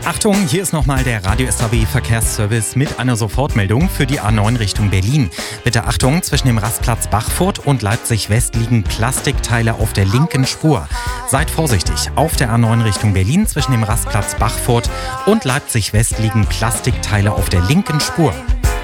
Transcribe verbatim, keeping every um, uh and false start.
Achtung, hier ist nochmal der Radio S A W Verkehrsservice mit einer Sofortmeldung für die A neun Richtung Berlin. Bitte Achtung, zwischen dem Rastplatz Bachfurt und Leipzig West liegen Plastikteile auf der linken Spur. Seid vorsichtig, auf der A neun Richtung Berlin zwischen dem Rastplatz Bachfurt und Leipzig West liegen Plastikteile auf der linken Spur.